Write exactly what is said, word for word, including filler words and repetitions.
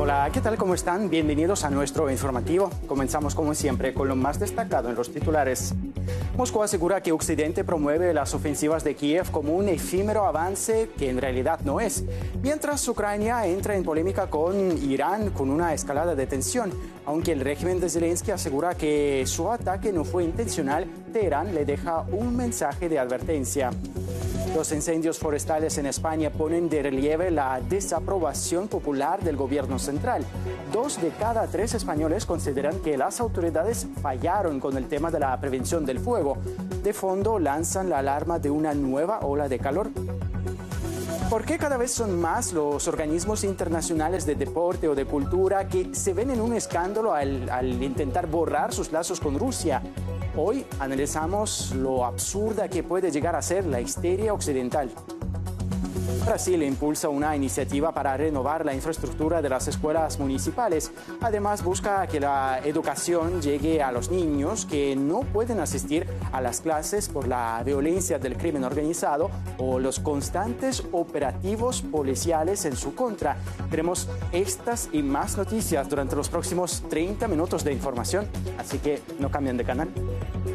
Hola, ¿qué tal? ¿Cómo están? Bienvenidos a nuestro informativo. Comenzamos como siempre con lo más destacado en los titulares. Moscú asegura que Occidente promueve las ofensivas de Kiev como un efímero avance que en realidad no es, mientras Ucrania entra en polémica con Irán con una escalada de tensión. Aunque el régimen de Zelensky asegura que su ataque no fue intencional, Teherán le deja un mensaje de advertencia. Los incendios forestales en España ponen de relieve la desaprobación popular del gobierno central. Dos de cada tres españoles consideran que las autoridades fallaron con el tema de la prevención del fuego. De fondo lanzan la alarma de una nueva ola de calor. ¿Por qué cada vez son más los organismos internacionales de deporte o de cultura que se ven en un escándalo al, al intentar borrar sus lazos con Rusia? Hoy analizamos lo absurda que puede llegar a ser la histeria occidental. Brasil impulsa una iniciativa para renovar la infraestructura de las escuelas municipales. Además, busca que la educación llegue a los niños que no pueden asistir a las clases por la violencia del crimen organizado o los constantes operativos policiales en su contra. Tenemos estas y más noticias durante los próximos treinta minutos de información, así que no cambien de canal.